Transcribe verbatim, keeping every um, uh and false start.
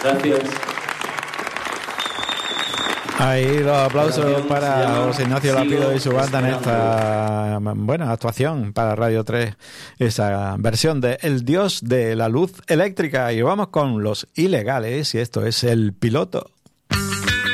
Gracias. Ahí los aplausos Canción para se llama José Ignacio Lapido Sigo y su banda en esta buena actuación para Radio tres, esa versión de El Dios de la Luz Eléctrica. Y vamos con Los Ilegales, y esto es El Piloto.